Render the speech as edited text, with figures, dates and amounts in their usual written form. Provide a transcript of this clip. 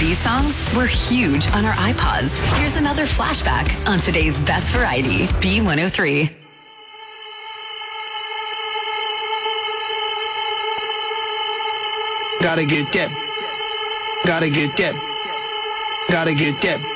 These songs were huge on our iPods. Here's another flashback on today's best variety, B103. Gotta get that. Gotta get that. Gotta get that.